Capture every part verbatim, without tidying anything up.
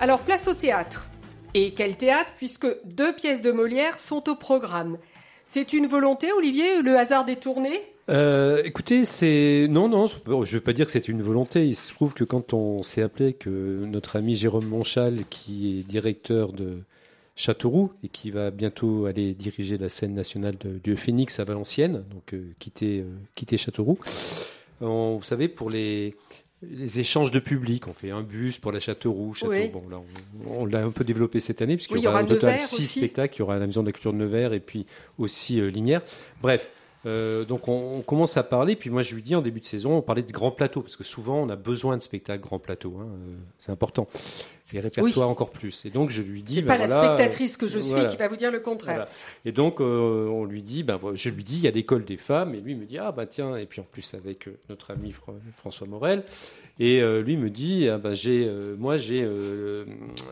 Alors, place au théâtre. Et quel théâtre, puisque deux pièces de Molière sont au programme. C'est une volonté, Olivier, ou le hasard des tournées ? Euh, écoutez, c'est non, non, je ne veux pas dire que c'est une volonté. Il se trouve que quand on s'est appelé que notre ami Jérôme Monchal, qui est directeur de Châteauroux et qui va bientôt aller diriger la scène nationale de, du Phénix à Valenciennes, donc euh, quitter, euh, quitter Châteauroux. On, vous savez, pour les, les échanges de public, on fait un bus pour la Châteauroux. Château, oui. Bon, là, on, on l'a un peu développé cette année, puisqu'il oui, y aura, aura au total Nevers six aussi. spectacles. Il y aura la Maison de la Culture de Nevers et puis aussi euh, Linières. Bref. Euh, donc on, on commence à parler, puis moi je lui dis en début de saison, on parlait de grands plateaux, parce que souvent on a besoin de spectacles grands plateaux, hein, euh, c'est important, les répertoires oui. encore plus. Et donc je lui dis, c'est ben pas voilà, la spectatrice que je suis voilà. qui va vous dire le contraire. Voilà. Et donc euh, on lui dit, ben je lui dis, il y a l'école des femmes, et lui me dit, ah ben tiens, et puis en plus avec euh, notre ami Fr- François Morel, et euh, lui me dit, ah, ben j'ai, euh, moi j'ai euh,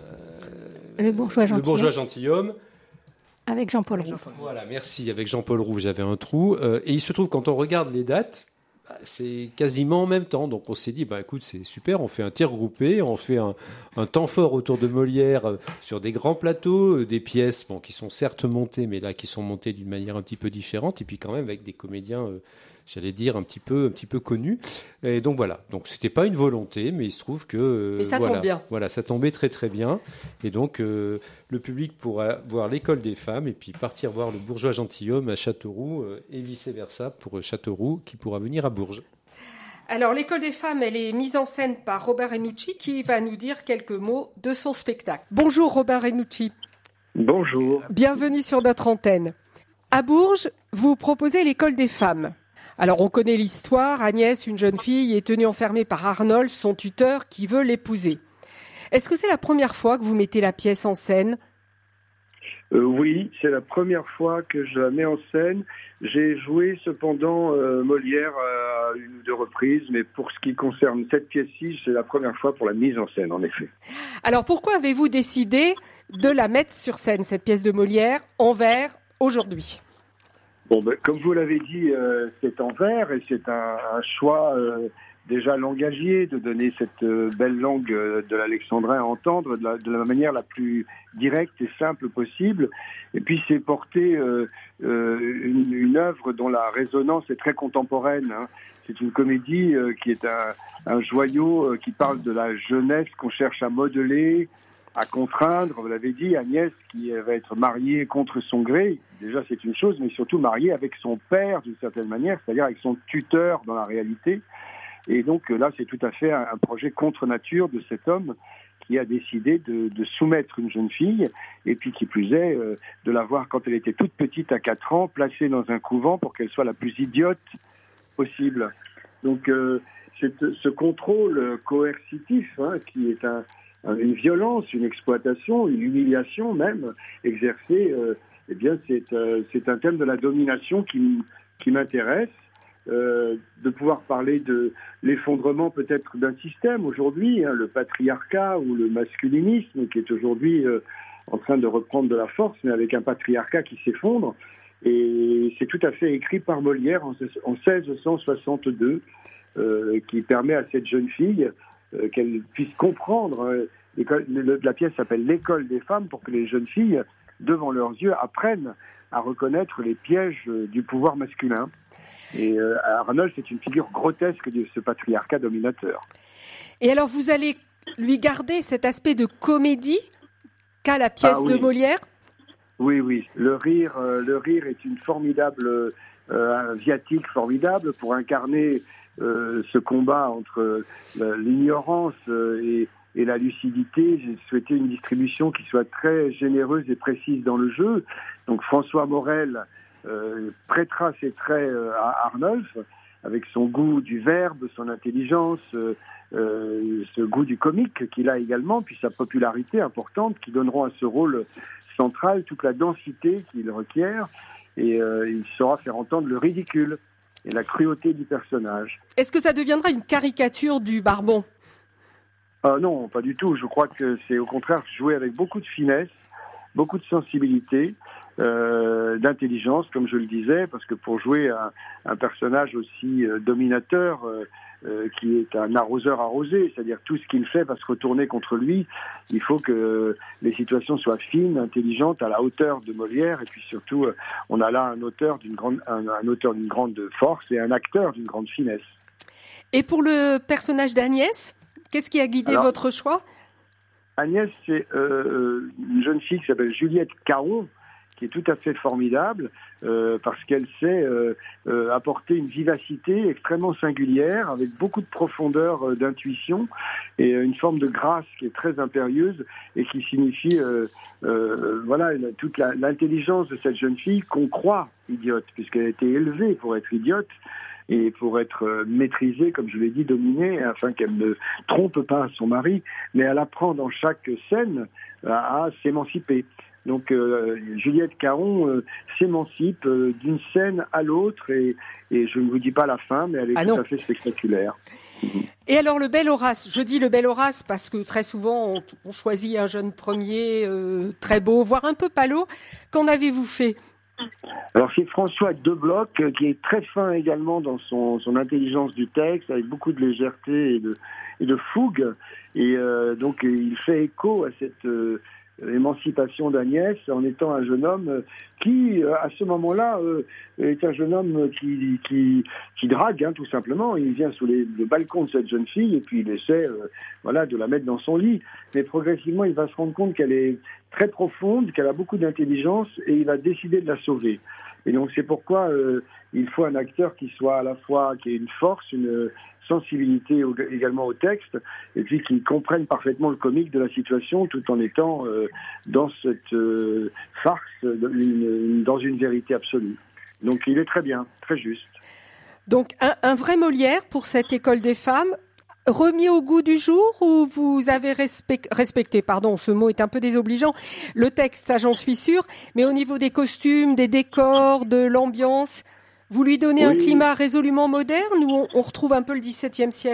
euh, le bourgeois gentilhomme. Le bourgeois gentilhomme. Avec Jean-Paul Roux. Voilà, merci. Avec Jean-Paul Roux, j'avais un trou. Euh, et il se trouve, quand on regarde les dates, bah, c'est quasiment en même temps. Donc on s'est dit, bah, écoute, c'est super, on fait un tir groupé, on fait un, un temps fort autour de Molière euh, sur des grands plateaux, euh, des pièces bon, qui sont certes montées, mais là qui sont montées d'une manière un petit peu différente, et puis quand même avec des comédiens, euh, j'allais dire, un petit peu, un petit peu connus. Et donc voilà, donc c'était pas une volonté, mais il se trouve que... Euh, et ça voilà, tombe bien. Voilà, ça tombait très très bien. Et donc... Euh, le public pourra voir l'école des femmes et puis partir voir le bourgeois gentilhomme à Châteauroux euh, et vice-versa pour Châteauroux qui pourra venir à Bourges. Alors, l'école des femmes, elle est mise en scène par Robert Renucci qui va nous dire quelques mots de son spectacle. Bonjour Robert Renucci. Bonjour. Bienvenue sur notre antenne. À Bourges, vous proposez l'école des femmes. Alors, on connaît l'histoire. Agnès, une jeune fille, est tenue enfermée par Arnolphe, son tuteur, qui veut l'épouser. Est-ce que c'est la première fois que vous mettez la pièce en scène ? euh, Oui, c'est la première fois que je la mets en scène. J'ai joué cependant euh, Molière à une ou deux reprises, mais pour ce qui concerne cette pièce-ci, c'est la première fois pour la mise en scène, en effet. Alors pourquoi avez-vous décidé de la mettre sur scène, cette pièce de Molière, en vers, aujourd'hui ? Bon, ben, comme vous l'avez dit, euh, c'est en vers et c'est un, un choix... Euh, déjà langagier, de donner cette euh, belle langue euh, de l'alexandrin à entendre de la, de la manière la plus directe et simple possible. Et puis c'est porter euh, euh, une, une œuvre dont la résonance est très contemporaine. Hein. C'est une comédie euh, qui est un, un joyau euh, qui parle de la jeunesse qu'on cherche à modeler, à contraindre. Vous l'avez dit, Agnès qui va être mariée contre son gré. Déjà c'est une chose, mais surtout mariée avec son père d'une certaine manière, c'est-à-dire avec son tuteur dans la réalité. Et donc là, c'est tout à fait un projet contre nature de cet homme qui a décidé de, de soumettre une jeune fille, et puis qui plus est, euh, de la voir quand elle était toute petite à quatre ans, placée dans un couvent pour qu'elle soit la plus idiote possible. Donc euh, c'est ce contrôle coercitif, hein, qui est un, un, une violence, une exploitation, une humiliation même, exercée, euh, eh bien c'est, euh, c'est un thème de la domination qui, qui m'intéresse. Euh, de pouvoir parler de l'effondrement peut-être d'un système aujourd'hui, hein, le patriarcat ou le masculinisme qui est aujourd'hui euh, en train de reprendre de la force, mais avec un patriarcat qui s'effondre. Et c'est tout à fait écrit par Molière en, en seize cent soixante-deux, euh, qui permet à cette jeune fille euh, qu'elle puisse comprendre. Euh, le, la pièce s'appelle L'école des femmes, pour que les jeunes filles, devant leurs yeux, apprennent à reconnaître les pièges euh, du pouvoir masculin. Et euh, Arnolphe, c'est une figure grotesque de ce patriarcat dominateur. Et alors, vous allez lui garder cet aspect de comédie qu'a la pièce ah, oui. de Molière ? Oui, oui. Le rire, euh, le rire est une formidable euh, un viatique formidable pour incarner euh, ce combat entre euh, l'ignorance euh, et, et la lucidité. J'ai souhaité une distribution qui soit très généreuse et précise dans le jeu. Donc François Morel Euh, prêtera ses traits euh, à Arnolphe avec son goût du verbe, son intelligence, euh, euh, ce goût du comique qu'il a également, puis sa popularité importante qui donneront à ce rôle central toute la densité qu'il requiert, et euh, il saura faire entendre le ridicule et la cruauté du personnage. Est-ce que ça deviendra une caricature du Barbon ? euh, Non, pas du tout. Je crois que c'est au contraire jouer avec beaucoup de finesse, beaucoup de sensibilité. euh, d'intelligence, comme je le disais, parce que pour jouer un, un personnage aussi euh, dominateur, euh, euh, qui est un arroseur arrosé, c'est-à-dire tout ce qu'il fait va se retourner contre lui, il faut que les situations soient fines, intelligentes, à la hauteur de Molière, et puis surtout, euh, on a là un auteur d'une grande, un, un auteur d'une grande force et un acteur d'une grande finesse. Et pour le personnage d'Agnès, qu'est-ce qui a guidé Alors, votre choix ? Agnès, c'est euh, une jeune fille qui s'appelle Juliette Caron, qui est tout à fait formidable, euh, parce qu'elle sait euh, euh, apporter une vivacité extrêmement singulière, avec beaucoup de profondeur euh, d'intuition, et euh, une forme de grâce qui est très impérieuse, et qui signifie euh, euh, voilà, toute la, l'intelligence de cette jeune fille qu'on croit idiote, puisqu'elle a été élevée pour être idiote, et pour être euh, maîtrisée, comme je l'ai dit, dominée, afin qu'elle ne trompe pas son mari, mais elle apprend dans chaque scène à, à s'émanciper. Donc euh, Juliette Caron euh, s'émancipe euh, d'une scène à l'autre, et, et je ne vous dis pas la fin, mais elle est ah tout non. à fait spectaculaire. Et alors le bel Horace, je dis le bel Horace parce que très souvent on, on choisit un jeune premier euh, très beau, voire un peu pâlot. Qu'en avez-vous fait ? Alors c'est François Debloc, qui est très fin également dans son, son intelligence du texte, avec beaucoup de légèreté et de, et de fougue, et euh, donc il fait écho à cette euh, émancipation d'Agnès en étant un jeune homme qui, à ce moment-là, euh, est un jeune homme qui, qui, qui drague, hein, tout simplement. Il vient sous les, le balcon de cette jeune fille et puis il essaie euh, voilà, de la mettre dans son lit. Mais progressivement, il va se rendre compte qu'elle est très profonde, qu'elle a beaucoup d'intelligence, et il va décider de la sauver. Et donc c'est pourquoi euh, il faut un acteur qui soit à la fois, qui ait une force, une sensibilité au, également au texte, et puis qui comprenne parfaitement le comique de la situation, tout en étant euh, dans cette euh, farce, une, dans une vérité absolue. Donc il est très bien, très juste. Donc un, un vrai Molière pour cette école des femmes, remis au goût du jour, ou vous avez respect, respecté, pardon, ce mot est un peu désobligeant, le texte, ça j'en suis sûre, mais au niveau des costumes, des décors, de l'ambiance, vous lui donnez oui. un climat résolument moderne, ou on, on retrouve un peu le dix-septième siècle ?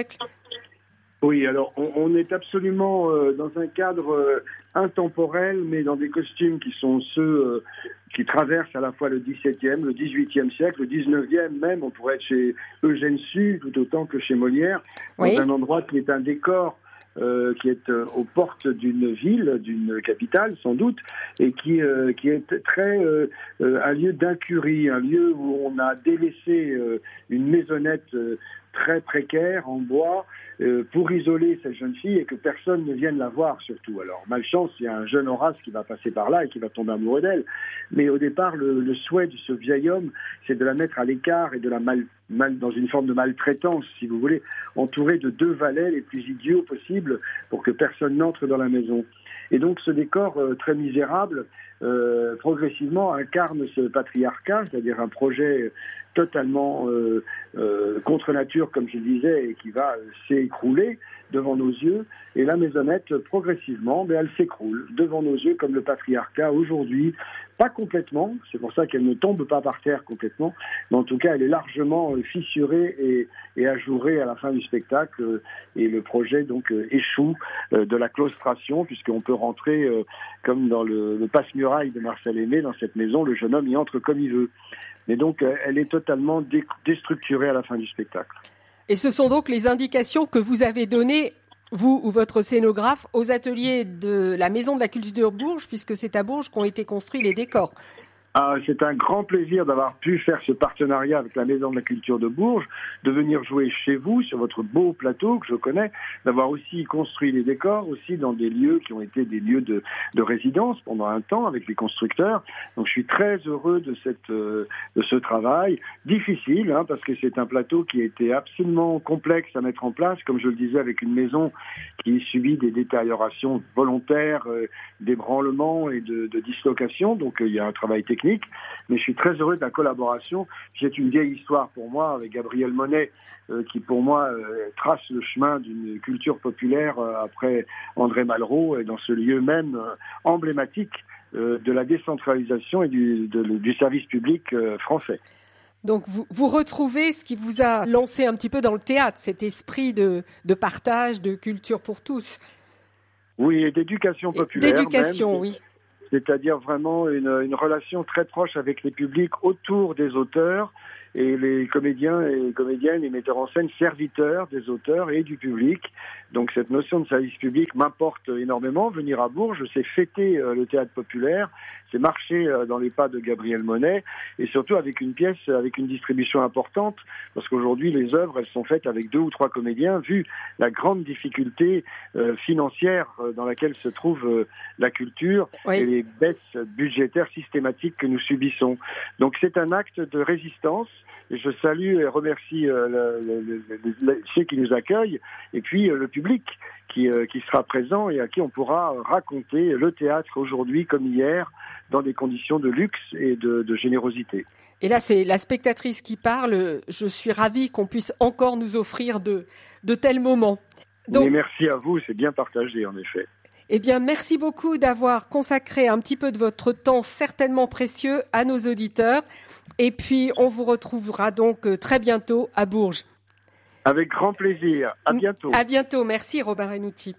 Oui, alors on, on est absolument euh, dans un cadre euh, intemporel, mais dans des costumes qui sont ceux euh, qui traversent à la fois le dix-septième, le dix-huitième siècle, le dix-neuvième même. On pourrait être chez Eugène Sue tout autant que chez Molière, oui. dans un endroit qui est un décor Euh, qui est euh, aux portes d'une ville, d'une capitale sans doute, et qui, euh, qui est très euh, euh, un lieu d'incurie, un lieu où on a délaissé euh, une maisonnette euh, très précaire en bois euh, pour isoler cette jeune fille et que personne ne vienne la voir surtout. Alors malchance, il y a un jeune Horace qui va passer par là et qui va tomber amoureux d'elle, mais au départ le, le souhait de ce vieil homme, c'est de la mettre à l'écart et de la mal, mal dans une forme de maltraitance, si vous voulez, entourée de deux valets les plus idiots possibles pour que personne n'entre dans la maison. Et donc ce décor euh, très misérable euh, progressivement incarne ce patriarcat, c'est-à-dire un projet totalement euh, euh, contre nature, comme je le disais, et qui va euh, s'écrouler devant nos yeux. Et la maisonnette, progressivement, ben, elle s'écroule devant nos yeux, comme le patriarcat aujourd'hui, pas complètement, c'est pour ça qu'elle ne tombe pas par terre complètement, mais en tout cas, elle est largement euh, fissurée et, et ajourée à la fin du spectacle, euh, et le projet donc euh, échoue euh, de la claustration, puisqu'on peut rentrer, euh, comme dans le, le passe-muraille de Marcel Aimé, dans cette maison, le jeune homme y entre comme il veut. Mais donc, elle est totalement dé- déstructurée à la fin du spectacle. Et ce sont donc les indications que vous avez données, vous ou votre scénographe, aux ateliers de la Maison de la Culture de Bourges, puisque c'est à Bourges qu'ont été construits les décors. Ah, c'est un grand plaisir d'avoir pu faire ce partenariat avec la Maison de la Culture de Bourges, de venir jouer chez vous, sur votre beau plateau que je connais, d'avoir aussi construit les décors, aussi dans des lieux qui ont été des lieux de, de résidence pendant un temps avec les constructeurs. Donc je suis très heureux de, cette, euh, de ce travail, difficile, hein, parce que c'est un plateau qui a été absolument complexe à mettre en place, comme je le disais, avec une maison qui subit des détériorations volontaires, euh, d'ébranlements et de, de dislocations, donc euh, il y a un travail technique. Mais je suis très heureux de la collaboration. C'est une vieille histoire pour moi avec Gabriel Monet, euh, qui pour moi euh, trace le chemin d'une culture populaire euh, après André Malraux, et dans ce lieu même euh, emblématique euh, de la décentralisation et du, de, du service public euh, français. Donc vous, vous retrouvez ce qui vous a lancé un petit peu dans le théâtre, cet esprit de, de partage, de culture pour tous. Oui, et d'éducation populaire. D'éducation, même. oui. c'est-à-dire vraiment une, une relation très proche avec les publics autour des auteurs, et les comédiens et comédiennes et metteurs en scène serviteurs des auteurs et du public. Donc cette notion de service public m'importe énormément. Venir à Bourges, c'est fêter euh, le théâtre populaire, c'est marcher euh, dans les pas de Gabriel Monet, et surtout avec une pièce, avec une distribution importante, parce qu'aujourd'hui les œuvres, elles sont faites avec deux ou trois comédiens, vu la grande difficulté euh, financière euh, dans laquelle se trouve euh, la culture, oui, et les baisses budgétaires systématiques que nous subissons. Donc c'est un acte de résistance. Et je salue et remercie euh, le, le, le, le, ceux qui nous accueillent, et puis euh, le public qui, euh, qui sera présent et à qui on pourra raconter le théâtre aujourd'hui comme hier, dans des conditions de luxe et de, de générosité. Et là, c'est la spectatrice qui parle. Je suis ravie qu'on puisse encore nous offrir de, de tels moments. Donc, mais merci à vous, c'est bien partagé en effet. Eh bien, merci beaucoup d'avoir consacré un petit peu de votre temps, certainement précieux, à nos auditeurs. Et puis, on vous retrouvera donc très bientôt à Bourges. Avec grand plaisir. À bientôt. À bientôt. Merci, Robin Renucci.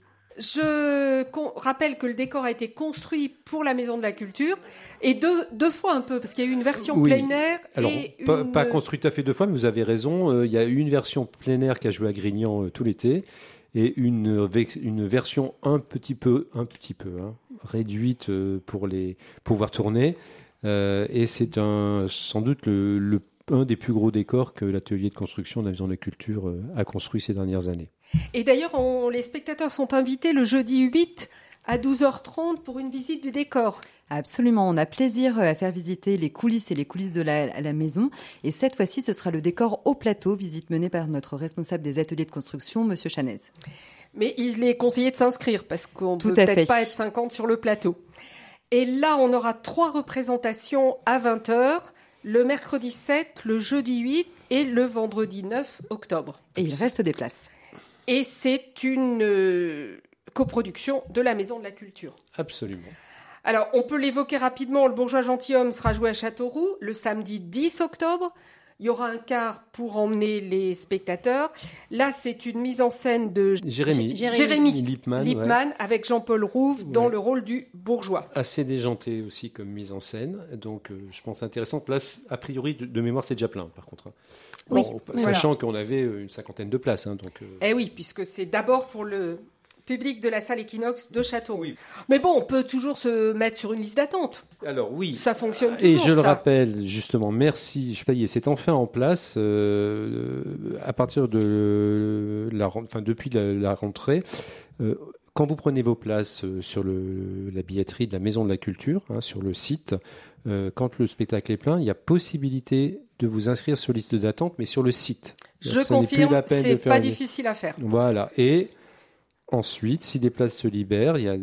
Je rappelle que le décor a été construit pour la Maison de la Culture, et deux, deux fois un peu, parce qu'il y a eu une version oui. plein air. Alors, et pas, une... pas construit tout à fait deux fois, mais vous avez raison. Euh, il y a eu une version plein air qui a joué à Grignan euh, tout l'été, et une, une version un petit peu, un petit peu hein, réduite euh, pour les pouvoir tourner. Euh, et c'est un, sans doute le, le, un des plus gros décors que l'atelier de construction de la Maison de la Culture euh, a construit ces dernières années. Et d'ailleurs, on, les spectateurs sont invités le jeudi huit à douze heures trente pour une visite du décor. Absolument, on a plaisir à faire visiter les coulisses et les coulisses de la, la maison. Et cette fois-ci, ce sera le décor au plateau, visite menée par notre responsable des ateliers de construction, Monsieur Chanez. Mais il est conseillé de s'inscrire parce qu'on ne peut peut-être fait. pas être cinquante sur le plateau. Et là, on aura trois représentations à vingt heures, le mercredi sept, le jeudi huit et le vendredi neuf octobre. Et il reste des places. Et c'est une euh, coproduction de la Maison de la Culture. Absolument. Alors, on peut l'évoquer rapidement. Le Bourgeois gentilhomme sera joué à Châteauroux le samedi dix octobre. Il y aura un car pour emmener les spectateurs. Là, c'est une mise en scène de Jérémy, J- Jérémy Lippmann, Lippmann ouais. avec Jean-Paul Rouve ouais. dans le rôle du bourgeois. Assez déjanté aussi comme mise en scène. Donc, euh, je pense intéressante. Là, a priori, de, de mémoire, c'est déjà plein, par contre. Oui. Bon, sachant voilà. qu'on avait une cinquantaine de places. Hein, donc, euh... Eh oui, puisque c'est d'abord pour le public de la salle Equinox de Châteauroux. Oui. Mais bon, on peut toujours se mettre sur une liste d'attente. Alors oui. Ça fonctionne toujours. Et je ça. le rappelle, justement, merci. Ça y est, c'est enfin en place. Euh, à partir de la, enfin, depuis la, la rentrée, euh, quand vous prenez vos places sur le, la billetterie de la Maison de la Culture, hein, sur le site, euh, quand le spectacle est plein, il y a possibilité de vous inscrire sur liste d'attente, mais sur le site. Je confirme, c'est pas difficile à faire. Voilà. Et ensuite, si des places se libèrent, il y a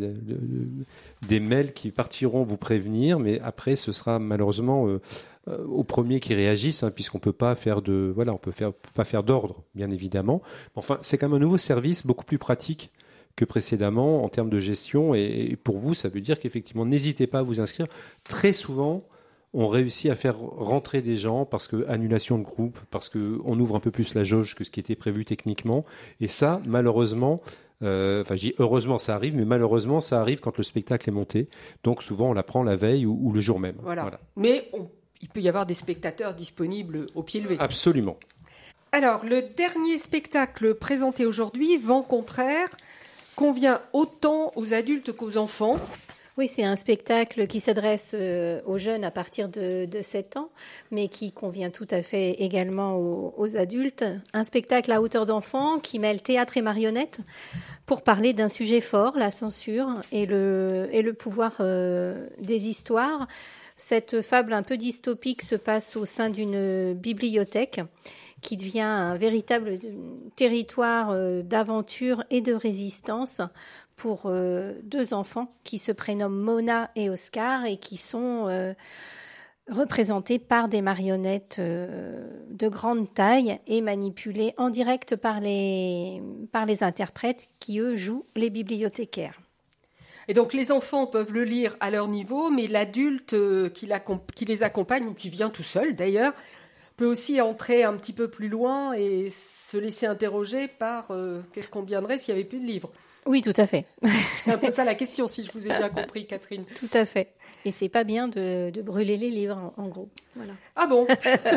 des mails qui partiront vous prévenir, mais après, ce sera malheureusement euh, euh, aux premiers qui réagissent, hein, puisqu'on peut pas faire de, voilà, on peut faire, pas faire d'ordre, bien évidemment. Enfin, c'est quand même un nouveau service beaucoup plus pratique que précédemment en termes de gestion. Et, et pour vous, ça veut dire qu'effectivement, n'hésitez pas à vous inscrire. Très souvent, on réussit à faire rentrer des gens parce que annulation de groupe, parce que on ouvre un peu plus la jauge que ce qui était prévu techniquement. Et ça, malheureusement. Euh, enfin, je dis heureusement ça arrive, mais malheureusement ça arrive quand le spectacle est monté. Donc souvent on l'apprend la veille ou, ou le jour même. Voilà. voilà. Mais on, il peut y avoir des spectateurs disponibles au pied levé. Absolument. Alors le dernier spectacle présenté aujourd'hui, Vent contraire, convient autant aux adultes qu'aux enfants. Oui, c'est un spectacle qui s'adresse euh, aux jeunes à partir de, de sept ans, mais qui convient tout à fait également aux, aux adultes. Un spectacle à hauteur d'enfant qui mêle théâtre et marionnette pour parler d'un sujet fort, la censure et le, et le pouvoir euh, des histoires. Cette fable un peu dystopique se passe au sein d'une bibliothèque qui devient un véritable territoire d'aventure et de résistance pour euh, deux enfants qui se prénomment Mona et Oscar et qui sont euh, représentés par des marionnettes euh, de grande taille et manipulées en direct par les, par les interprètes qui, eux, jouent les bibliothécaires. Et donc les enfants peuvent le lire à leur niveau, mais l'adulte euh, qui, qui les accompagne, ou qui vient tout seul d'ailleurs, peut aussi entrer un petit peu plus loin et se laisser interroger par euh, qu'est-ce qu'on deviendrait s'il n'y avait plus de livres. Oui, tout à fait. C'est un peu ça la question, si je vous ai bien compris, Catherine. Tout à fait. Et c'est pas bien de, de brûler les livres, en, en gros. Voilà. Ah bon.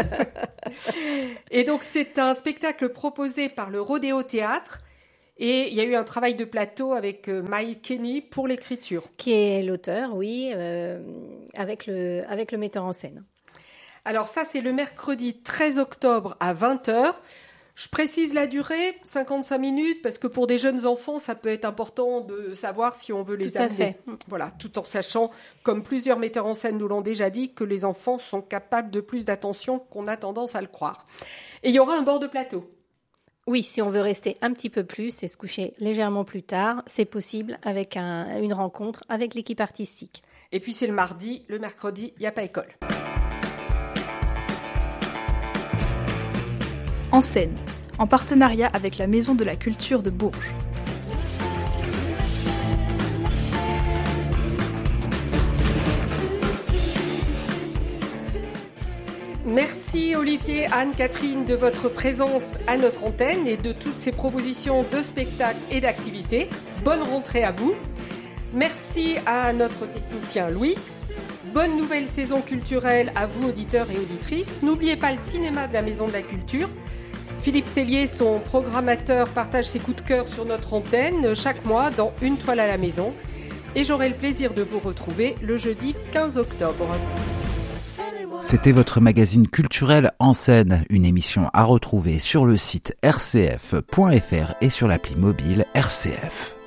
Et donc, c'est un spectacle proposé par le Rodéo Théâtre. Et il y a eu un travail de plateau avec Mike Kenny pour l'écriture. Qui est l'auteur, oui, euh, avec, le, avec le metteur en scène. Alors ça, c'est le mercredi treize octobre à vingt heures. Je précise la durée, cinquante-cinq minutes, parce que pour des jeunes enfants, ça peut être important de savoir si on veut les tout à amener. Fait. Voilà, tout en sachant, comme plusieurs metteurs en scène nous l'ont déjà dit, que les enfants sont capables de plus d'attention qu'on a tendance à le croire. Et il y aura un bord de plateau. Oui, si on veut rester un petit peu plus et se coucher légèrement plus tard, c'est possible avec un, une rencontre avec l'équipe artistique. Et puis c'est le mardi, le mercredi, il n'y a pas école. En scène, en partenariat avec la Maison de la Culture de Bourges. Merci Olivier, Anne, Catherine de votre présence à notre antenne et de toutes ces propositions de spectacles et d'activités. Bonne rentrée à vous. Merci à notre technicien Louis. Bonne nouvelle saison culturelle à vous auditeurs et auditrices. N'oubliez pas le cinéma de la Maison de la Culture. Philippe Cellier, son programmateur, partage ses coups de cœur sur notre antenne chaque mois dans Une toile à la maison. Et j'aurai le plaisir de vous retrouver le jeudi quinze octobre. C'était votre magazine culturel En scène, une émission à retrouver sur le site r c f point f r et sur l'appli mobile R C F.